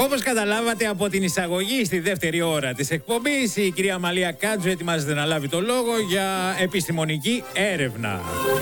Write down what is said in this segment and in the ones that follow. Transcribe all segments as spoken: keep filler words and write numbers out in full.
Όπως καταλάβατε από την εισαγωγή στη δεύτερη ώρα της εκπομπής, η κυρία Αμαλία Κάτζου ετοιμάζεται να λάβει το λόγο για επιστημονική έρευνα.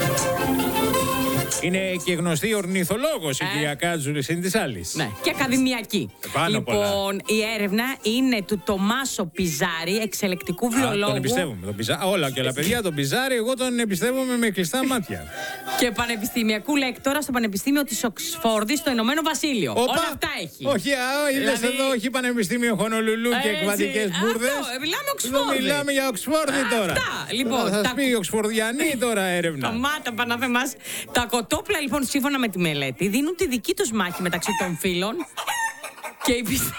Είναι και γνωστή ορνηθολόγος η ε. κυρία Κάτζου συν της άλλης. Ναι, και ακαδημιακή. Πάνω λοιπόν, πολλά. η έρευνα είναι του Τομάσο Πιζάρη, εξελεκτικού βιολόγου. Α, τον εμπιστεύομαι. Τον πιζά... Όλα και όλα παιδιά, τον Πιζάρη, εγώ τον εμπιστεύομαι με κλειστά μάτια. Και πανεπιστημιακού λέκτορα στο Πανεπιστήμιο της Οξφόρδης, στο Ηνωμένο Βασίλειο. Οπα. Όλα αυτά έχει. Όχι, α, είδες δηλαδή... εδώ, όχι Πανεπιστήμιο Χονολουλού και εκβατικές μπουρδες. Αυτό, μιλάμε Οξφόρδη. Εδώ μιλάμε για Οξφόρδη τώρα. Αυτά, λοιπόν. Θα σας τα... πει η Οξφορδιανή τώρα έρευνα. Καμάτα, Παναθέ μας. Τα κοτόπουλα, λοιπόν, σύμφωνα με τη μελέτη, δίνουν τη δική τους μάχη μεταξύ των φύλων και οι πιστε...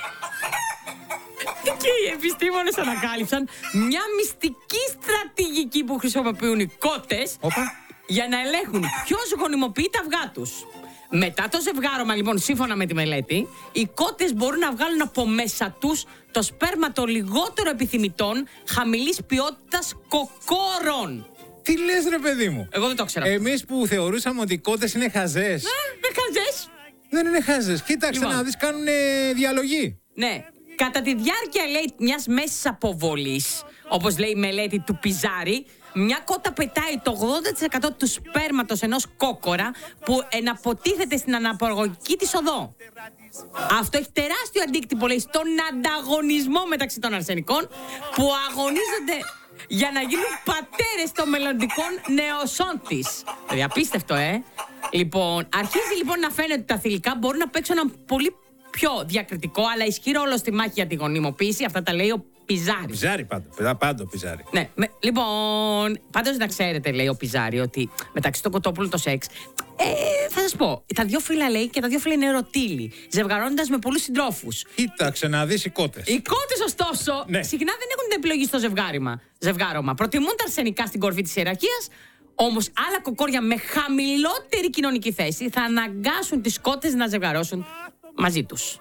Και οι επιστήμονες ανακάλυψαν μια μυστική στρατηγική που χρησιμοποιούν οι κότες για να ελέγχουν ποιος γονιμοποιεί τα αυγά τους. Μετά το ζευγάρωμα, λοιπόν, σύμφωνα με τη μελέτη, οι κότες μπορούν να βγάλουν από μέσα τους το σπέρμα των λιγότερο επιθυμητών χαμηλής ποιότητας κοκόρων. Τι λες ρε παιδί μου? Εγώ δεν το ξέρω. Εμείς που θεωρούσαμε ότι οι κότες είναι χαζές. Ναι, είναι χαζές. Δεν είναι χάζες. Κοίταξε λοιπόν. να δεις, κάνουν διαλογή. Ναι. Κατά τη διάρκεια, λέει, μιας μέσης αποβολής, όπως λέει η μελέτη του Πιζάρη, μια κότα πετάει το ογδόντα τοις εκατό του σπέρματος ενός κόκορα που εναποτίθεται στην αναπαραγωγική της οδό. Αυτό έχει τεράστιο αντίκτυπο, λέει, στον ανταγωνισμό μεταξύ των αρσενικών που αγωνίζονται για να γίνουν πατέρες των μελλοντικών νεοσών της. Δηλαδή, απίστευτο, ε! Λοιπόν, αρχίζει λοιπόν να φαίνεται ότι τα θηλυκά μπορούν να παίξουν ένα πολύ πιο διακριτικό αλλά ισχυρό ρόλο στη μάχη για τη γονιμοποίηση. Αυτά τα λέει ο Πιζάρη. Πιζάρη πάντο. Πάντο Πιζάρη. Ναι, με, λοιπόν, πάντως να ξέρετε, λέει ο Πιζάρη, ότι μεταξύ το κοτόπουλο το σεξ. Ε, θα σας πω, τα δύο φύλλα, λέει, και τα δύο φύλλα είναι ερωτήλοι, ζευγαρώνοντας με πολλούς συντρόφους. Κοίταξε να δεις οι κότες. Οι κότες, ωστόσο, ναι. συχνά δεν έχουν την επιλογή στο ζευγάρωμα. ζευγάρωμα. Προτιμούν τα αρσενικά στην κορφή της ιεραρχίας. Όμως άλλα κοκόρια με χαμηλότερη κοινωνική θέση θα αναγκάσουν τις κότες να ζευγαρώσουν μαζί τους.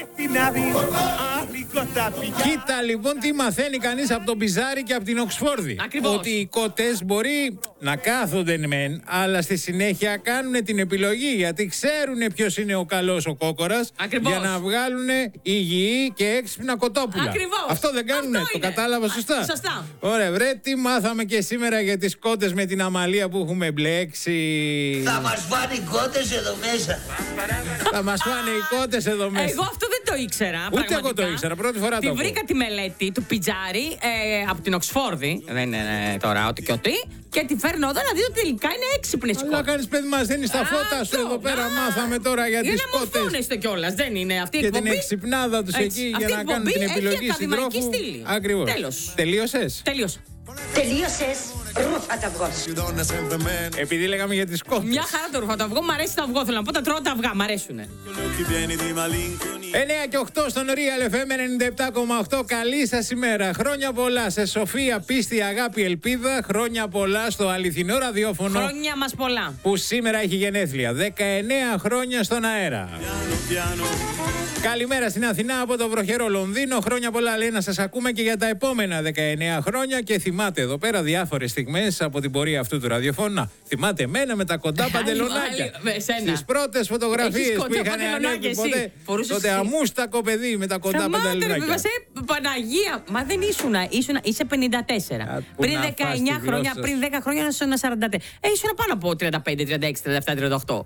Κοίτα λοιπόν τι μαθαίνει κανείς από τον Πιζάρη και από την Οξφόρδη. Ακριβώς. Ότι οι κότες μπορεί να κάθονται μεν, αλλά στη συνέχεια κάνουν την επιλογή, γιατί ξέρουν ποιος είναι ο καλός ο κόκορας. Ακριβώς. Για να βγάλουν υγιή και έξυπνα κοτόπουλα. Ακριβώς. Αυτό δεν κάνουνε? Αυτό το είναι. κατάλαβα σωστά? Σωστά. Ωραία, βρε, τι μάθαμε και σήμερα για τις κότες με την Αμαλία που έχουμε μπλέξει. Θα μας φάνε οι κότες εδώ μέσα. Θα μας φάνε οι κότες εδώ μέσα. Εγώ αυτό δεν το ήξερα. Ούτε πραγματικά. εγώ το ήξερα, πρώτη φορά τη το βρήκα τη μελέτη του Πιζάρη ε, από την Οξφόρδη. Δεν είναι τώρα ό,τι και ό,τι. Και τη φέρνω εδώ να δει ότι τελικά είναι έξυπνες κότες. Αλλά κάνεις, παιδί μας, δίνεις τα φώτα σου εδώ πέρα. Μάθαμε τώρα για τις κότες. Για να μορφώνεστε κιόλας, δεν είναι αυτή η και εκπομπή. την εξυπνάδα τους εκεί για να κάνουν την επιλογή συντρόφου. Ακριβώς. Τέλος. Τελείωσες? Τελείωσα. Τελείωσες, ρούφα τα αυγό. Επειδή λέγαμε για τις κότες. Μια χαρά το ρούφα το αυγό, μ' αρέσει το αυγό. Θέλω να πω, τα τρώω τα αυγά, μ' αρέσουνε. εννιά και οκτώ στον Real εφ εμ ενενήντα επτά κόμμα οκτώ. Καλή σας ημέρα. Χρόνια πολλά σε σοφία, πίστη, αγάπη, ελπίδα. Χρόνια πολλά στο αληθινό ραδιόφωνο. Χρόνια μας πολλά. Που σήμερα έχει γενέθλια. δεκαεννέα χρόνια στον αέρα. Καλημέρα στην Αθηνά από το βροχερό Λονδίνο. Χρόνια πολλά, λέει, να σας ακούμε και για τα επόμενα δεκαεννέα χρόνια. Και θυμάται εδώ πέρα διάφορες στιγμές από την πορεία αυτού του ραδιοφώνου. Να, θυμάται εμένα με τα κοντά παντελονάκια. Στις πρώτες φωτογραφίες που είχαν ανέβει ποτέ. Τότε αμούστακο παιδί με τα κοντά παντελονάκια. Παναγία, μα δεν ήσουνα. ήσουνα είσαι πενήντα τέσσερα. Πριν δεκαεννέα χρόνια, πριν δέκα χρόνια ήσουν σαράντα τέσσερα. Ε, ήσουν πάνω από τριάντα πέντε, τριάντα έξι, τριάντα επτά, τριάντα οκτώ.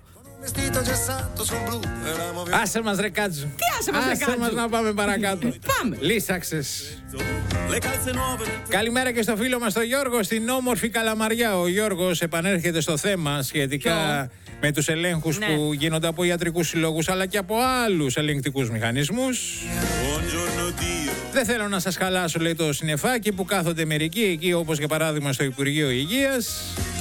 Άσε μας ρε Κάτζου. Τι άσε μας ρε Κάτζου? Άσε μας να πάμε παρακάτω. Πάμε. Λύσαξες. Καλημέρα και στο φίλο μας τον Γιώργο στην όμορφη Καλαμαριά. Ο Γιώργος επανέρχεται στο θέμα σχετικά Ποιο? με τους ελέγχους ναι. που γίνονται από ιατρικούς συλλόγους αλλά και από άλλους ελεγκτικούς μηχανισμούς. Δεν θέλω να σας χαλάσω, λέει, το συννεφάκι που κάθονται μερικοί εκεί, όπως για παράδειγμα στο Υπουργείο Υγείας.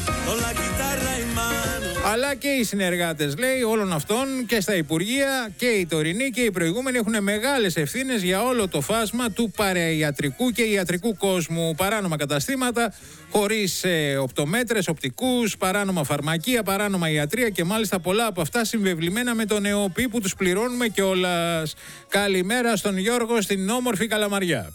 Αλλά και οι συνεργάτες, λέει, όλων αυτών και στα Υπουργεία και οι τωρινοί και οι προηγούμενοι έχουν μεγάλες ευθύνες για όλο το φάσμα του παραϊατρικού και ιατρικού κόσμου. Παράνομα καταστήματα, χωρίς ε, οπτομέτρες, οπτικούς, παράνομα φαρμακεία, παράνομα ιατρία και μάλιστα πολλά από αυτά συμβεβλημένα με τον ΕΟΠΗ που τους πληρώνουμε κιόλας. Καλημέρα στον Γιώργο στην όμορφη Καλαμαριά.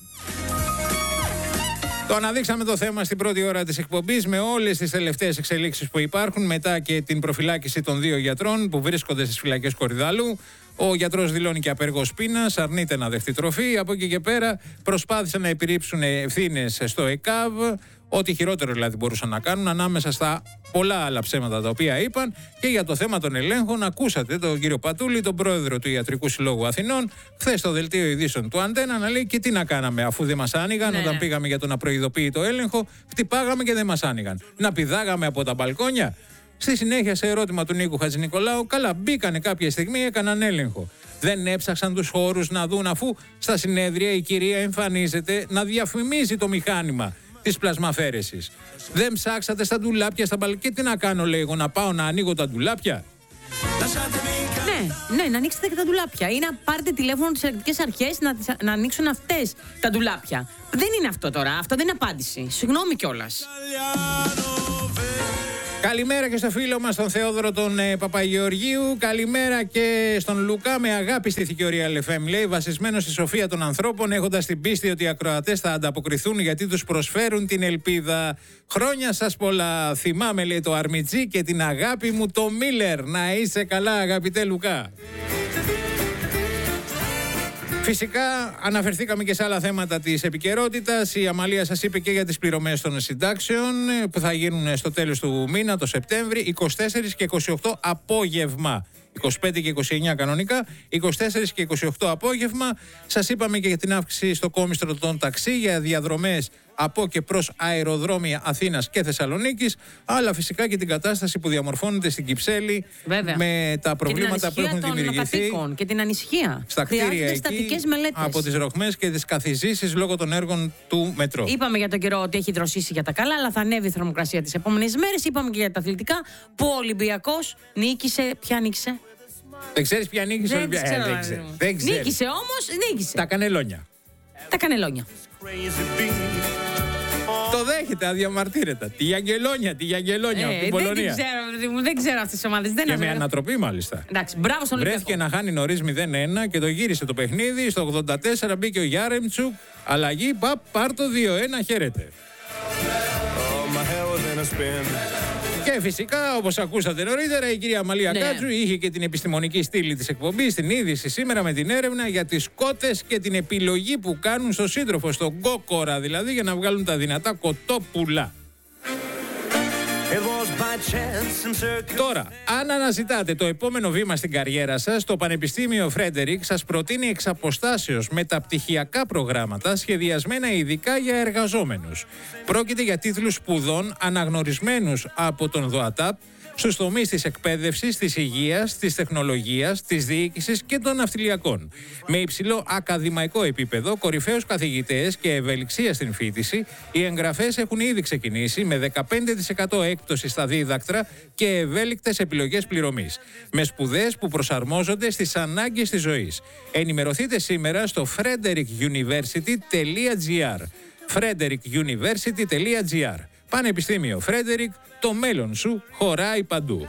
Το αναδείξαμε το θέμα στην πρώτη ώρα της εκπομπής με όλες τις τελευταίες εξελίξεις που υπάρχουν μετά και την προφυλάκηση των δύο γιατρών που βρίσκονται στις φυλακές Κορυδαλού. Ο γιατρός δηλώνει και απεργός πείνας, αρνείται να δεχτεί τροφή. Από εκεί και πέρα προσπάθησαν να επιρρύψουν ευθύνες στο ΕΚΑΒ, ό,τι χειρότερο δηλαδή μπορούσαν να κάνουν, ανάμεσα στα πολλά άλλα ψέματα τα οποία είπαν. Και για το θέμα των ελέγχων, ακούσατε τον κύριο Πατούλη, τον πρόεδρο του Ιατρικού Συλλόγου Αθηνών, χθες στο δελτίο ειδήσεων του Αντένα, να λέει και τι να κάναμε, αφού δεν μας άνοιγαν. Ναι, όταν ναι. πήγαμε για τον απροειδοποίητο έλεγχο, χτυπάγαμε και δεν μας άνοιγαν. Να πηδάγαμε από τα μπαλκόνια. Στη συνέχεια, σε ερώτημα του Νίκου Χατζηνικολάου, καλά, μπήκανε κάποια στιγμή, έκαναν έλεγχο. Δεν έψαξαν τους χώρους να δουν, αφού στα συνέδρια η κυρία εμφανίζεται να διαφημίζει το μηχάνημα της πλασμαφέρεσης. Δεν ψάξατε στα ντουλάπια, στα μπαλκόνια. Τι να κάνω, λέει εγώ, να πάω να ανοίγω τα ντουλάπια. Ναι, ναι, να ανοίξετε και τα ντουλάπια ή να πάρετε τηλέφωνο τις ελεκτρικές αρχές να, να ανοίξουν αυτές τα ντουλάπια. Δεν είναι αυτό τώρα, αυτό δεν είναι απάντηση. Συγγνώμη κιόλας. Καλημέρα και στο φίλο μας τον Θεόδωρο τον ε, Παπαγεωργίου. Καλημέρα και στον Λουκά, με αγάπη στη Θικαιωρία Ελ Εφ Εμ, λέει, βασισμένο στη σοφία των ανθρώπων, έχοντας την πίστη ότι οι ακροατές θα ανταποκριθούν γιατί τους προσφέρουν την ελπίδα. Χρόνια σας πολλά. Θυμάμαι, λέει, το Αρμιτζή και την αγάπη μου το Μίλερ. Να είσαι καλά, αγαπητέ Λουκά. Φυσικά αναφερθήκαμε και σε άλλα θέματα της επικαιρότητας. Η Αμαλία σας είπε και για τις πληρωμές των συντάξεων που θα γίνουν στο τέλος του μήνα, το Σεπτέμβρη, είκοσι τέσσερα και είκοσι οκτώ απόγευμα. είκοσι πέντε και είκοσι εννέα κανονικά, είκοσι τέσσερα και είκοσι οκτώ απόγευμα. Σας είπαμε και για την αύξηση στο κόμιστρο των ταξί για διαδρομές από και προς αεροδρόμια Αθήνας και Θεσσαλονίκης, αλλά φυσικά και την κατάσταση που διαμορφώνεται στην Κυψέλη. Βέβαια. Με τα προβλήματα που έχουν δημιουργηθεί και την ανησυχία στα κτίρια εκεί, από τις ροχμές και τις καθιζήσεις λόγω των έργων του μετρό. Είπαμε για τον καιρό ότι έχει δροσίσει για τα καλά, αλλά θα ανέβει η θερμοκρασία τις επόμενες μέρες. Είπαμε και για τα αθλητικά που ο Ολυμπιακός νίκησε. Ποια νίκησε? Δεν ξέρεις ποια νίκησε? Δεν, ε, ξέρω, δεν, ξέρω. δεν ξέρεις. Νίκησε όμως, νίκησε. Τα κανελόνια. Τα κανελόνια. Το δέχεται αδιαμαρτύρετα. Τη Γιαγγελόνια, τη Γιαγγελόνια ε, από την Πολωνία. Δεν ξέρω, δεν ξέρω αυτές τις ομάδες. Και με ανατροπή μάλιστα. Εντάξει, μπράβο στον Ολυμπιακό. Βρέθηκε να χάνει νωρίς μηδέν ένα και το γύρισε το παιχνίδι. Στο ογδόντα τέσσερα μπήκε ο Γιάρεμτσουκ. Αλλαγή, παπ, πάρ' το δύο ένα, χαίρετε. Και φυσικά, όπως ακούσατε νωρίτερα, η κυρία Αμαλία ναι. Κάτσου είχε και την επιστημονική στήλη της εκπομπής στην είδηση σήμερα με την έρευνα για τις κότες και την επιλογή που κάνουν στο σύντροφο, στον κόκορα δηλαδή, για να βγάλουν τα δυνατά κοτόπουλα. Τώρα, αν αναζητάτε το επόμενο βήμα στην καριέρα σας, το Πανεπιστήμιο Φρέντερικ σας προτείνει εξ αποστάσεως μεταπτυχιακά προγράμματα σχεδιασμένα ειδικά για εργαζόμενους. Πρόκειται για τίτλους σπουδών αναγνωρισμένους από τον ΔΟΑΤΑΠ στους τομείς της εκπαίδευσης, της υγείας, της τεχνολογίας, της διοίκησης και των ναυτιλιακών. Με υψηλό ακαδημαϊκό επίπεδο, κορυφαίους καθηγητές και ευελιξία στην φοιτηση, οι εγγραφές έχουν ήδη ξεκινήσει με δεκαπέντε τοις εκατό έκπτωση στα δίδακτρα και ευέλικτες επιλογές πληρωμής, με σπουδές που προσαρμόζονται στις ανάγκες της ζωής. Ενημερωθείτε σήμερα στο frederick university τελεία gr. frederick university τελεία gr. Πανεπιστήμιο Φρέντερικ, το μέλλον σου χωράει παντού.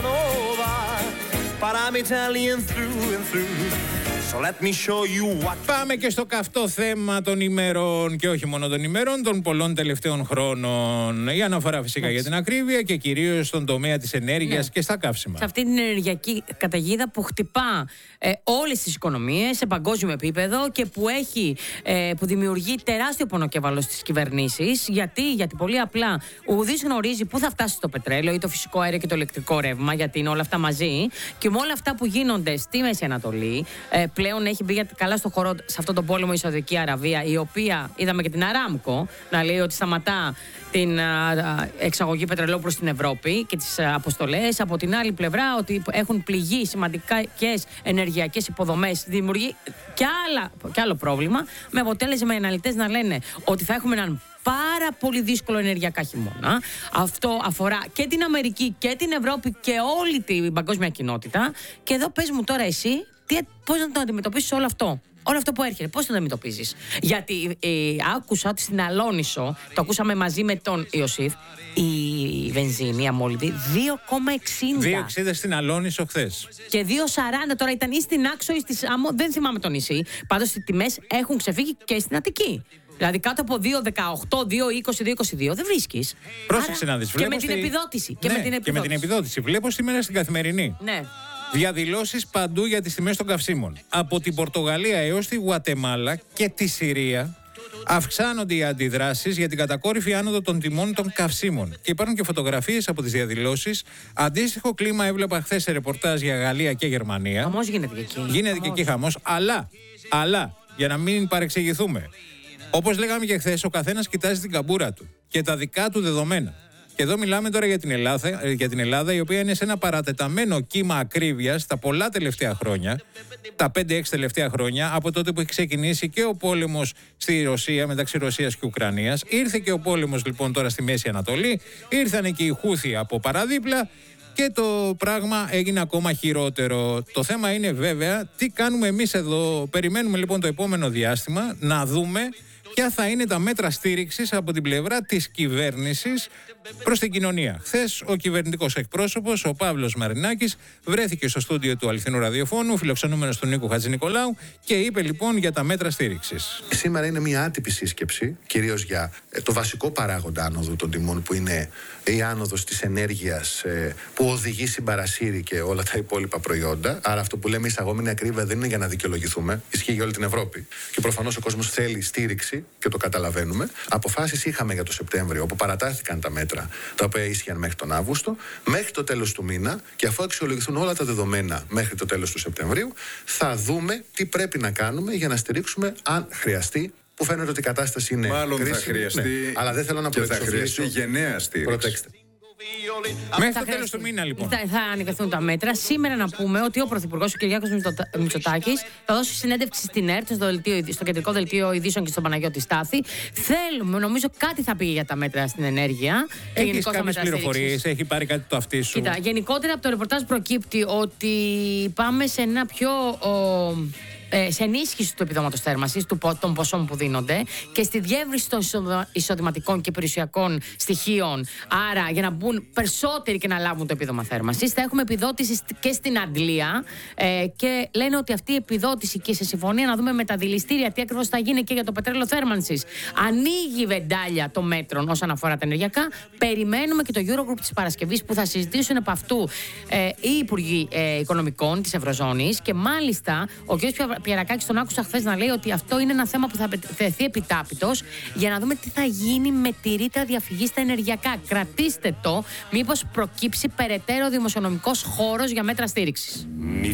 Πάμε και στο καυτό θέμα των ημερών και όχι μόνο των ημερών, των πολλών τελευταίων χρόνων. Η αναφορά φυσικά για την ακρίβεια και κυρίως στον τομέα της ενέργειας ναι. και στα καύσιμα. Σε αυτή την ενεργειακή καταιγίδα που χτυπά ε, όλες τις οικονομίες σε παγκόσμιο επίπεδο και που, έχει, ε, που δημιουργεί τεράστιο πονοκέφαλο στις κυβερνήσεις. Γιατί, γιατί πολύ απλά ουδής γνωρίζει πού θα φτάσει το πετρέλαιο ή το φυσικό αέριο και το ηλεκτρικό ρεύμα, γιατί είναι όλα αυτά μαζί. Και με όλα αυτά που γίνονται στη Μέση Ανατολή, ε, πλέον έχει μπει καλά στο χώρο σε αυτό το πόλεμο η Σαουδική Αραβία, η οποία είδαμε και την Αράμκο να λέει ότι σταματά την α, εξαγωγή πετρελαίου προς την Ευρώπη και τις α, αποστολές. Από την άλλη πλευρά ότι έχουν πληγεί σημαντικές ενεργειακές υποδομές, δημιουργεί και, άλλα, και άλλο πρόβλημα, με αποτέλεσμα οι αναλυτές να λένε ότι θα έχουμε έναν πάρα πολύ δύσκολο ενεργειακά χειμώνα. Αυτό αφορά και την Αμερική και την Ευρώπη και όλη την παγκόσμια κοινότητα. Και εδώ πες μου τώρα εσύ, τι, πώς να το αντιμετωπίσεις όλο αυτό. Όλο αυτό που έρχεται, πώς το αντιμετωπίζεις? Γιατί ε, άκουσα ότι στην Αλόνισο, το ακούσαμε μαζί με τον Ιωσήφ, η βενζίνη αμόλυτη δύο κόμμα εξήντα. δύο κόμμα εξήντα στην Αλόνισο χθες. Και δύο κόμμα σαράντα τώρα ήταν ή στην Άξο ή στη Σάμο, δεν θυμάμαι το νησί. Πάντως οι τιμές έχουν ξεφύγει και στην Αττική. Δηλαδή κάτω από δύο κόμμα δεκαοκτώ, δύο κόμμα είκοσι, δύο κόμμα είκοσι δύο δεν βρίσκεις. Πρόσεξε να δεις. Και με την στη... επιδότηση. Και, ναι, με την επιδότηση. και με την επιδότηση. Βλέπω σήμερα στην Καθημερινή. Ναι. Διαδηλώσεις παντού για τις τιμές των καυσίμων. Από την Πορτογαλία έως τη Γουατεμάλα και τη Συρία αυξάνονται οι αντιδράσεις για την κατακόρυφη άνοδο των τιμών των καυσίμων. Και υπάρχουν και φωτογραφίες από τις διαδηλώσεις. Αντίστοιχο κλίμα έβλεπα χθες σε ρεπορτάζ για Γαλλία και Γερμανία. Χαμός γίνεται και εκεί. Γίνεται και εκεί χαμός. Αλλά, αλλά, για να μην παρεξηγηθούμε, όπως λέγαμε και χθες, ο καθένας κοιτάζει την καμπούρα του και τα δικά του δεδομένα. Και εδώ μιλάμε τώρα για την Ελλάδα, για την Ελλάδα, η οποία είναι σε ένα παρατεταμένο κύμα ακρίβειας τα πολλά τελευταία χρόνια, τα πέντε έξι τελευταία χρόνια, από τότε που έχει ξεκινήσει και ο πόλεμος στη Ρωσία, μεταξύ Ρωσίας και Ουκρανίας. Ήρθε και ο πόλεμος λοιπόν τώρα στη Μέση Ανατολή, ήρθανε και οι Χούθοι από παραδίπλα και το πράγμα έγινε ακόμα χειρότερο. Το θέμα είναι βέβαια τι κάνουμε εμείς εδώ. Περιμένουμε λοιπόν το επόμενο διάστημα να δούμε ποια θα είναι τα μέτρα στήριξης από την πλευρά της κυβέρνησης προς την κοινωνία. Χθες ο κυβερνητικός εκπρόσωπος, ο Παύλος Μαρινάκης, βρέθηκε στο στούντιο του Αληθινού Ραδιοφώνου, φιλοξενούμενος του Νίκου Χατζηνικολάου, και είπε λοιπόν για τα μέτρα στήριξης. Σήμερα είναι μια άτυπη σύσκεψη, κυρίως για το βασικό παράγοντα άνοδου των τιμών, που είναι η άνοδος της ενέργειας που οδηγεί συμπαρασύρει και όλα τα υπόλοιπα προϊόντα. Άρα αυτό που λέμε εισαγόμενη ακρίβεια δεν είναι για να δικαιολογηθούμε, ισχύει για όλη την Ευρώπη. Και προφανώς ο κόσμος θέλει στήριξη και το καταλαβαίνουμε. Αποφάσεις είχαμε για το Σεπτέμβριο, όπου παρατάθηκαν τα μέτρα τα οποία ίσχυαν μέχρι τον Αύγουστο, μέχρι το τέλος του μήνα, και αφού αξιολογηθούν όλα τα δεδομένα μέχρι το τέλος του Σεπτεμβρίου, θα δούμε τι πρέπει να κάνουμε για να στηρίξουμε αν χρειαστεί. Που φαίνεται ότι η κατάσταση είναι μάλλον κρίσιμη. θα χρειαστεί, ναι, αλλά δεν θέλω να και θα χρειαστεί γενναία στήριξη. Προτέξτε. Μέχρι το τέλος του μήνα, λοιπόν. Θα, θα ανικαθούν τα μέτρα. Σήμερα να πούμε ότι ο Πρωθυπουργός, ο Κυριάκος Μητσοτάκης, θα δώσει συνέντευξη στην ΕΡΤ, στο, δελτίο, στο κεντρικό δελτίο ειδήσεων και στον Παναγιώτη Στάθη. Θέλουμε, νομίζω, κάτι θα πήγε για τα μέτρα στην ενέργεια. Έχεις κάποιες πληροφορίες, έχει πάρει κάτι το αυτί σου? Κοίτα, γενικότερα από το ρεπορτάζ προκύπτει ότι πάμε σε ένα πιο. Ο, σε ενίσχυση του επιδόματος θέρμανσης, των ποσών που δίνονται, και στη διεύρυνση των εισοδηματικών και περιουσιακών στοιχείων. Άρα, για να μπουν περισσότεροι και να λάβουν το επίδομα θέρμανσης, θα έχουμε επιδότηση και στην Αγγλία. Ε, και λένε ότι αυτή η επιδότηση, και σε συμφωνία να δούμε με τα δηληστήρια τι ακριβώς θα γίνει και για το πετρέλαιο θέρμανσης, ανοίγει βεντάλια των μέτρων όσον αφορά τα ενεργειακά. Περιμένουμε και το Eurogroup της Παρασκευής, που θα συζητήσουν από αυτού ε, οι Υπουργοί ε, Οικονομικών της Ευρωζώνης, και μάλιστα ο κ. Πιερακάκης τον άκουσα χθες να λέει ότι αυτό είναι ένα θέμα που θα θεθεί επιτάπητος, για να δούμε τι θα γίνει με τη ρήτρα διαφυγής στα ενεργειακά. Κρατήστε το, μήπως προκύψει περαιτέρω δημοσιονομικός χώρος για μέτρα στήριξης.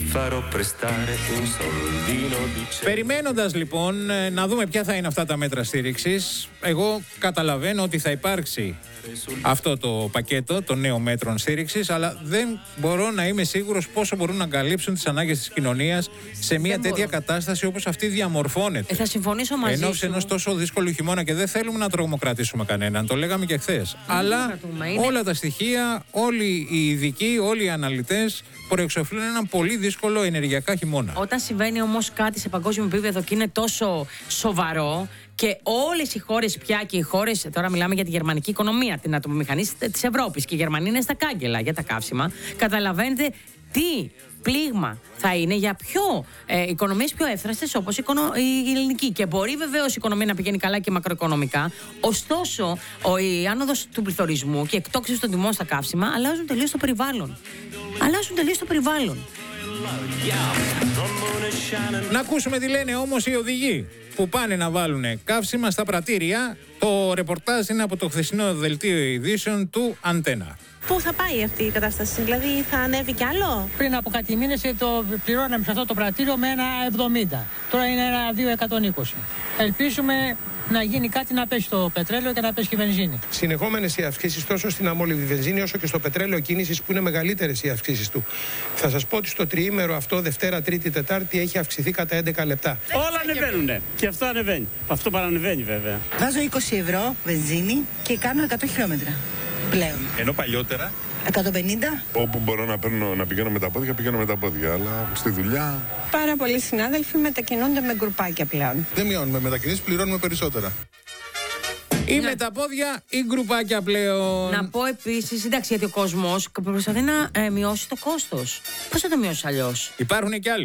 Περιμένοντας λοιπόν να δούμε ποια θα είναι αυτά τα μέτρα στήριξης, εγώ καταλαβαίνω ότι θα υπάρξει αυτό το πακέτο των νέων μέτρων στήριξης, αλλά δεν μπορώ να είμαι σίγουρος πόσο μπορούν να καλύψουν τις ανάγκες της κοινωνίας σε μια δεν τέτοια μπορώ. κατάσταση όπως αυτή διαμορφώνεται. Ε, θα συμφωνήσω μαζί σου. Ενώπιση ενός τόσο δύσκολου χειμώνα, και δεν θέλουμε να τρομοκρατήσουμε κανέναν, το λέγαμε και χθες. Αλλά είναι... όλα τα στοιχεία, όλοι οι ειδικοί, όλοι οι αναλυτές προεξοφλούν έναν πολύ δύσκολο ενεργειακά χειμώνα. Όταν συμβαίνει όμως κάτι σε παγκόσμιο επίπεδο και είναι τόσο σοβαρό, και όλες οι χώρες πια, και οι χώρες, τώρα μιλάμε για τη γερμανική οικονομία, την ατομομηχανή της Ευρώπης, και η Γερμανία είναι στα κάγκελα για τα καύσιμα, καταλαβαίνετε τι πλήγμα θα είναι για πιο ε, οικονομίες πιο εύθραστες όπως η, οικονο... η ελληνική. Και μπορεί βεβαίως η οικονομία να πηγαίνει καλά και μακροοικονομικά, ωστόσο ο, η άνοδος του πληθωρισμού και η εκτόξευση των τιμών στα καύσιμα αλλάζουν τελείως το περιβάλλον. Αλλάζουν τελείως το περιβάλλον. Να ακούσουμε τι λένε όμως οι οδηγοί που πάνε να βάλουν καύσιμα στα πρατήρια. Το ρεπορτάζ είναι από το χθεσινό δελτίο ειδήσεων του Αντένα. Πού θα πάει αυτή η κατάσταση, δηλαδή θα ανέβει κι άλλο? Πριν από κάτι μήνες το πληρώναμε σε αυτό το πρατήριο με ένα εβδομήντα. Τώρα είναι ένα δύο εκατόν είκοσι. Ελπίζουμε να γίνει κάτι, να πέσει το πετρέλαιο και να πέσει και η βενζίνη. Συνεχόμενες οι αυξήσεις τόσο στην αμόλυβη βενζίνη όσο και στο πετρέλαιο κίνησης, που είναι μεγαλύτερες οι αυξήσεις του. Θα σας πω ότι στο τριήμερο αυτό, Δευτέρα, Τρίτη, Τετάρτη, έχει αυξηθεί κατά έντεκα λεπτά. Όλα ανεβαίνουνε. Και αυτό ανεβαίνει. Αυτό παρανεβαίνει βέβαια. Βάζω είκοσι ευρώ βενζίνη και κάνω εκατό χιλιόμετρα πλέον. Ενώ παλιότερα εκατόν πενήντα. Όπου μπορώ να, παίρνω, να πηγαίνω με τα πόδια, πηγαίνω με τα πόδια. Αλλά στη δουλειά. Πάρα πολλοί συνάδελφοι μετακινούνται με γκρουπάκια πλέον. Δεν μειώνουμε μετακινήσεις, πληρώνουμε περισσότερα. Ή με τα πόδια ή γκρουπάκια πλέον. Να πω επίσης, εντάξει, γιατί ο κόσμος προσπαθεί να ε, μειώσει το κόστος. Πώς θα το μειώσει αλλιώς? Υπάρχουν και άλλοι.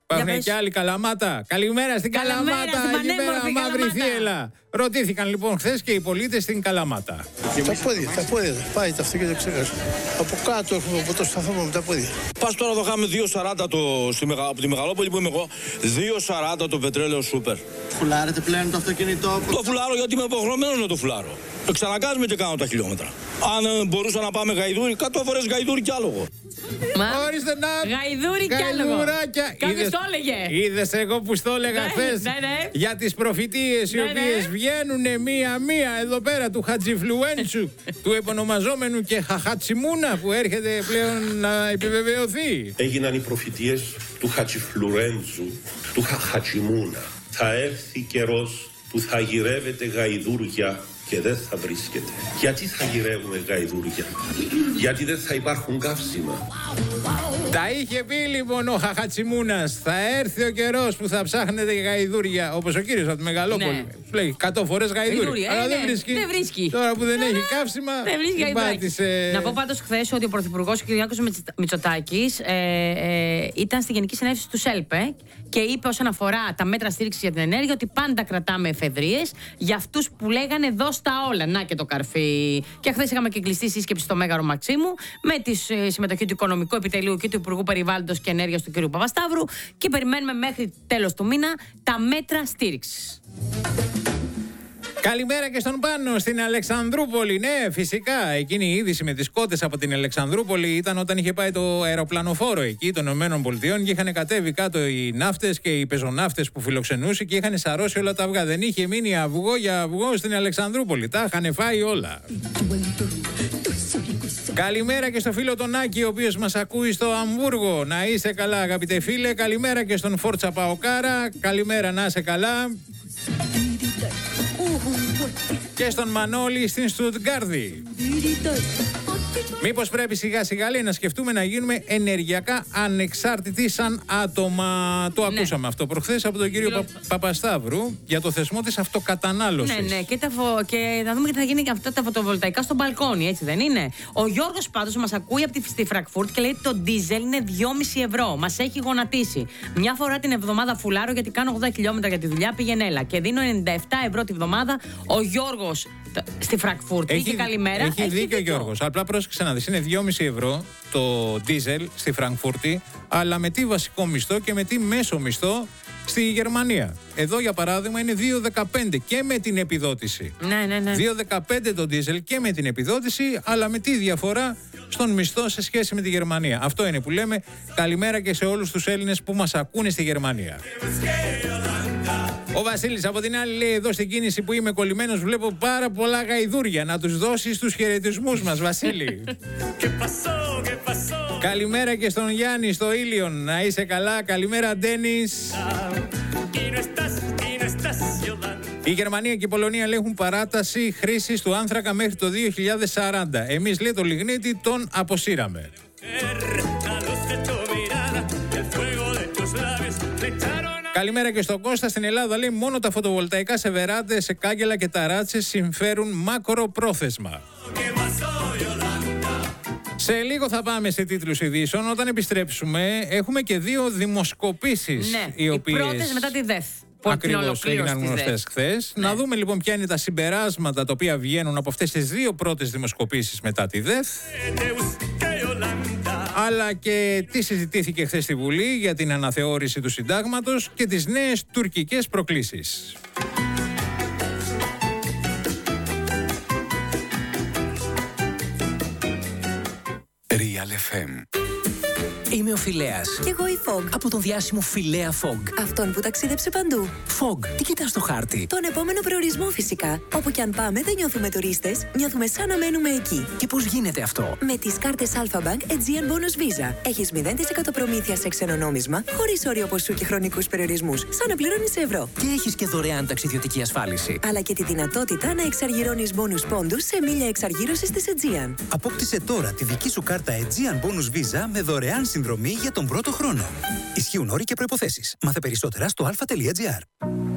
Υπάρχουν και άλλοι. Καλαμάτα. Καλημέρα στην Καλημέρα, Καλαμάτα. στην Καλημέρα, πανέμορφη μαύρη Καλαμάτα. θύελα. Ρωτήθηκαν λοιπόν χθες και οι πολίτες στην Καλαμάτα. Τα πόδια, τα πόδια. Πάει το αυτό και δεν ξέχασα. Από κάτω έχουμε από το σταθμό με τα πόδια. Πας τώρα εδώ είχαμε δύο σαράντα το, στη, από τη Μεγαλόπολη που είμαι εγώ, δύο σαράντα το πετρέλαιο σούπερ. Φουλάρετε πλέον το αυτοκίνητο. Το φουλάρω γιατί είμαι υποχρεωμένο να το φουλάρω. Εξαναγκάζομαι και κάνω τα χιλιόμετρα. Αν ε, μπορούσα να πάμε γαϊδούρι, κάτω φορές γαϊδούρι κι άλογο. Μα, ορίστε να... Γαϊδούρι κι άλογο. Κάποιος το έλεγε. Είδες εγώ που στο έλεγα Ναι, χθες ναι, ναι. για τις προφητείες οι Ναι, οποίες ναι. βγαίνουνε μία-μία εδώ πέρα του Χατζιφλουέντσου, του επωνομαζόμενου και Χαχατσιμούνα που έρχεται πλέον να επιβεβαιωθεί. Έγιναν οι προφητείες του Χατζιφλουρέντζου, του Χαχατσιμούνα. Θα έρθει καιρός που θα γυρεύετε γαϊδούρια και δεν θα βρίσκεται. Γιατί θα γυρεύουμε γαϊδούρια? Γιατί δεν θα υπάρχουν καύσιμα. Τα είχε πει λοιπόν ο Χαχατσιμούνας. Θα έρθει ο καιρός που θα ψάχνετε γαϊδούρια. Όπως ο κύριος από τη Μεγαλόπολη. Ναι. Σου λέει εκατό φορές γαϊδούρι. Ε, Αλλά ναι, δεν, βρίσκει. δεν βρίσκει. Τώρα που δεν έχει καύσιμα. Δεν βρίσκει την γαϊδουράκι. πάτησε. Να πω πάντως χθες ότι ο Πρωθυπουργός Κυριάκος Μητσοτάκης ε, ε, ήταν στη Γενική Συνέλευση του ΣΕΛΠΕ και είπε όσον αφορά τα μέτρα στήριξης για την ενέργεια ότι πάντα κρατάμε εφεδρείες για αυτούς που λέγανε δώσ' τα όλα. Να και το καρφί. Και χθες είχαμε και κλειστή σύσκεψη στο Μέγαρο Μαξίμου με τη συμμετοχή του Οικονομικού Επιτελείου και του Υπουργού Περιβάλλοντος και Ενέργειας του κ. Παπασταύρου και περιμένουμε μέχρι τέλος του μήνα τα μέτρα στήριξης. Καλημέρα και στον Πάνο στην Αλεξανδρούπολη. Ναι, φυσικά. Εκείνη η είδηση με τις κότες από την Αλεξανδρούπολη ήταν όταν είχε πάει το αεροπλανοφόρο εκεί των ΗΠΑ και είχαν κατέβει κάτω οι ναύτες και οι πεζοναύτες που φιλοξενούσε και είχαν σαρώσει όλα τα αυγά. Δεν είχε μείνει αυγό για αυγό στην Αλεξανδρούπολη. Τα είχαν φάει όλα. Καλημέρα και στο φίλο τον Άκη, ο οποίος μας ακούει στο Αμβούργο. Να είστε καλά, αγαπητέ φίλε. Καλημέρα και στον Φόρτσα Παοκάρα. Καλημέρα, να είσαι καλά. Και στον Μανώλη στην Στουτγκάρδη. Μήπως πρέπει σιγά σιγά λέει, να σκεφτούμε να γίνουμε ενεργειακά ανεξάρτητοι σαν άτομα. Το Ναι. ακούσαμε αυτό προχθές από τον κύριο Πα- Παπασταύρου για το θεσμό της αυτοκατανάλωσης. Ναι, ναι, και, τα φω... και θα δούμε τι θα γίνει και αυτά τα φωτοβολταϊκά στο μπαλκόνι, έτσι δεν είναι? Ο Γιώργος πάντως μας ακούει από τη στη Φραγκφούρτη και λέει ότι το ντίζελ είναι δυόμισι ευρώ. Μας έχει γονατίσει. Μια φορά την εβδομάδα φουλάρω γιατί κάνω ογδόντα χιλιόμετρα για τη δουλειά, πήγαινε έλα. Και δίνω ενενήντα επτά ευρώ τη βδομάδα. Ο Γιώργος στη Φραγκφούρτη. Έχει, και καλημέρα. έχει, έχει δίκιο ο Γιώργος. Απλά πρόσεξε να δεις, είναι δυόμισι ευρώ το ντίζελ στη Φραγκφούρτη, αλλά με τι βασικό μισθό και με τι μέσο μισθό στη Γερμανία. Εδώ για παράδειγμα είναι δύο δεκαπέντε και με την επιδότηση. Ναι, ναι, ναι. δύο δεκαπέντε το ντίζελ και με την επιδότηση, αλλά με τι διαφορά στον μισθό σε σχέση με τη Γερμανία. Αυτό είναι που λέμε. Καλημέρα και σε όλους τους Έλληνες που μας ακούνε στη Γερμανία. Ο Βασίλης από την άλλη λέει εδώ στην κίνηση που είμαι κολλημένος βλέπω πάρα πολλά γαϊδούρια. Να τους δώσεις τους χαιρετισμούς μας, Βασίλη. Καλημέρα και στον Γιάννη στο Ήλιον. Να είσαι καλά. Καλημέρα, Ντένις. Η Γερμανία και η Πολωνία έχουν παράταση χρήσης του άνθρακα μέχρι το δύο χιλιάδες σαράντα. Εμείς λέει το λιγνίτη τον αποσύραμε. Καλημέρα και στον Κώστα. Στην Ελλάδα λέει μόνο τα φωτοβολταϊκά σε βεράντες, σε κάγκελα και ταράτσες συμφέρουν μακροπρόθεσμα. Σε λίγο θα πάμε σε τίτλους ειδήσεων. Όταν επιστρέψουμε έχουμε και δύο δημοσκοπήσεις. Ναι, οι, οποίες... οι πρώτες μετά τη ΔΕΘ. Ακριβώς, έγιναν γνωστές χθες. Ναι. Να δούμε λοιπόν ποια είναι τα συμπεράσματα τα οποία βγαίνουν από αυτές τις δύο πρώτες δημοσκοπήσεις μετά τη ΔΕΘ. Αλλά και τι συζητήθηκε χθες στη Βουλή για την αναθεώρηση του συντάγματος και τις νέες τουρκικές προκλήσεις. Real εφ εμ. Είμαι ο Φιλέας. Κι εγώ η Fog. Από τον διάσημο Φιλέα Fog. Αυτόν που ταξίδεψε παντού. Fog, τι κοιτάς στο χάρτη? Τον επόμενο προορισμό φυσικά. Όπου κι αν πάμε δεν νιώθουμε τουρίστες, νιώθουμε σαν να μένουμε εκεί. Και πώς γίνεται αυτό? Με τις κάρτες Alpha Bank Aegean Bonus Visa. Έχεις μηδέν τοις εκατό προμήθεια σε ξενονόμισμα, χωρίς όριο ποσού και χρονικούς περιορισμούς, σαν να πληρώνεις ευρώ. Και έχεις και δωρεάν ταξιδιωτική ασφάλιση. Αλλά και τη δυνατότητα να εξαργυρώνεις bonus πόντους σε μίλια εξαργύρωσης της Aegean. Απόκτησε τώρα τη δική σου κάρτα Aegean Bonus Visa με δωρεάν συνδρομή για τον πρώτο χρόνο. Ισχύουν όροι και προϋποθέσεις. Μάθε περισσότερα στο αλφα τελεία τζι άρ.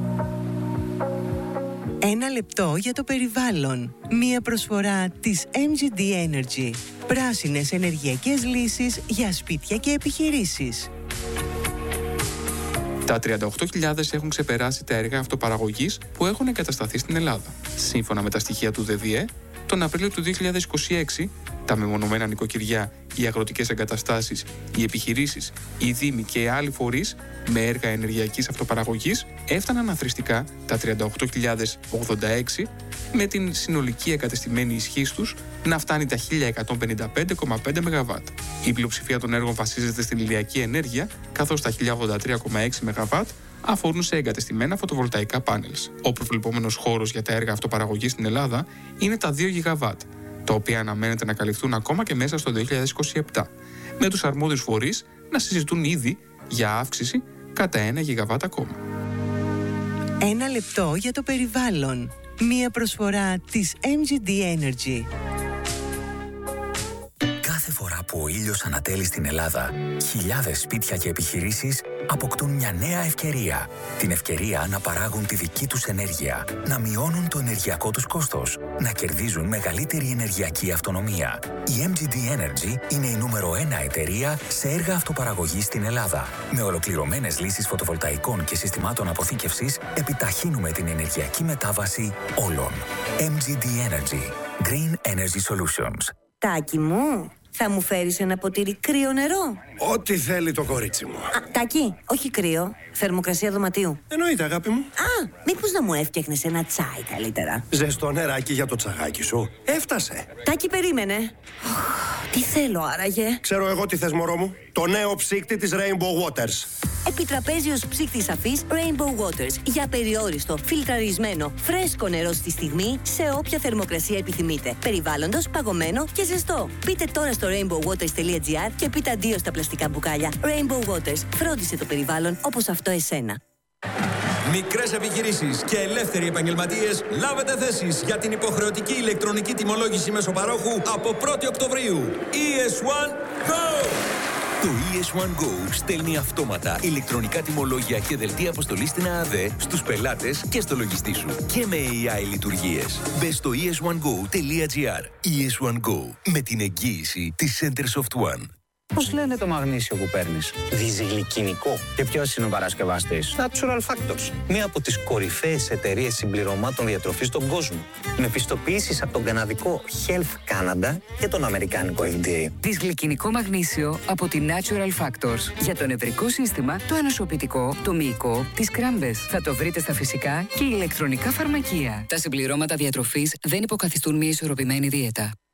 Ένα λεπτό για το περιβάλλον. Μία προσφορά της εμ τζι ντι Energy. Πράσινες ενεργειακές λύσεις για σπίτια και επιχειρήσεις. Τα τριάντα οκτώ χιλιάδες έχουν ξεπεράσει τα έργα αυτοπαραγωγής που έχουν εγκατασταθεί στην Ελλάδα. Σύμφωνα με τα στοιχεία του ΔΕΔΙΕ, τον Απρίλιο του δύο χιλιάδες είκοσι έξι, τα μεμονωμένα νοικοκυριά, οι αγροτικές εγκαταστάσεις, οι επιχειρήσεις, οι δήμοι και οι άλλοι φορείς με έργα ενεργειακής αυτοπαραγωγής έφταναν αθροιστικά τα τριάντα οκτώ χιλιάδες ογδόντα έξι, με την συνολική εγκατεστημένη ισχύς τους να φτάνει τα χίλια εκατόν πενήντα πέντε κόμμα πέντε μεγαβάτ. Η πλειοψηφία των έργων βασίζεται στην ηλιακή ενέργεια, καθώς τα χίλια ογδόντα τρία κόμμα έξι μεγαβάτ αφορούν σε εγκατεστημένα φωτοβολταϊκά πάνελς. Ο προβλεπόμενος χώρος για τα έργα αυτοπαραγωγής στην Ελλάδα είναι τα δύο γιγαβάτ, τα οποία αναμένεται να καλυφθούν ακόμα και μέσα στο δύο χιλιάδες είκοσι επτά, με τους αρμόδιους φορείς να συζητούν ήδη για αύξηση κατά ένα γιγαβάτ ακόμα. Ένα λεπτό για το περιβάλλον. Μία προσφορά της εμ τζι ντι Energy. Κάθε φορά που ο ήλιος ανατέλει στην Ελλάδα, χιλιάδες σπίτια και επιχειρήσεις αποκτούν μια νέα ευκαιρία. Την ευκαιρία να παράγουν τη δική τους ενέργεια, να μειώνουν το ενεργειακό τους κόστος, να κερδίζουν μεγαλύτερη ενεργειακή αυτονομία. Η εμ τζι ντι Energy είναι η νούμερο ένα εταιρεία σε έργα αυτοπαραγωγής στην Ελλάδα. Με ολοκληρωμένες λύσεις φωτοβολταϊκών και συστημάτων αποθήκευσης, επιταχύνουμε την ενεργειακή μετάβαση όλων. εμ τζι ντι Energy. Green Energy Solutions. Τάκη μου, θα μου φέρεις ένα ποτήρι κρύο νερό? Ό,τι θέλει το κορίτσι μου. Α, Τάκη, όχι κρύο, θερμοκρασία δωματίου. Εννοείται, αγάπη μου. Α, μήπως να μου έφτιαχνες ένα τσάι καλύτερα? Ζεστό νεράκι για το τσαγάκι σου. Έφτασε. Τάκη, περίμενε. Τι θέλω άραγε? Ξέρω εγώ τι θες, μωρό μου. Το νέο ψύκτη της Rainbow Waters. Επιτραπέζιος ψύκτης αφής Rainbow Waters για περιόριστο, φιλτραρισμένο, φρέσκο νερό στη στιγμή σε όποια θερμοκρασία επιθυμείτε. Περιβάλλοντος, παγωμένο και ζεστό. Μπείτε τώρα στο rainbow waters τελεία gr και πείτε αντίο στα πλαστικά μπουκάλια. Rainbow Waters. Φρόντισε το περιβάλλον όπως αυτό εσένα. Μικρές επιχειρήσεις και ελεύθεροι επαγγελματίες, λάβετε θέσεις για την υποχρεωτική ηλεκτρονική τιμολόγηση μεσοπαρόχου από πρώτη Οκτωβρίου. ι ες ουάν Go! Το ι ες ουάν Go στέλνει αυτόματα ηλεκτρονικά τιμολόγια και δελτία αποστολής στην ΑΑΔΕ, στους πελάτες και στο λογιστή σου. Και με έι άι λειτουργίες. Μπες στο ι ες ουάν γκο τελεία gr. ι ες ουάν Go. Με την εγγύηση της Centersoft One. Πώς λένε το μαγνήσιο που παίρνεις? Διζυγλικινικό. Και ποιος είναι ο παρασκευαστής? Natural Factors. Μία από τις κορυφαίες εταιρείες συμπληρωμάτων διατροφής στον κόσμο. Με πιστοποιήσεις από τον καναδικό Health Canada και τον αμερικάνικο εφ ντι έι. Δυσγλικινικό μαγνήσιο από τη Natural Factors. Για το νευρικό σύστημα, το ανοσοποιητικό, το μυϊκό, τις κράμπες. Θα το βρείτε στα φυσικά και ηλεκτρονικά φαρμακεία. Τα συμπληρώματα διατροφής δεν υποκαθιστούν μια ισορροπημένη δίαιτα.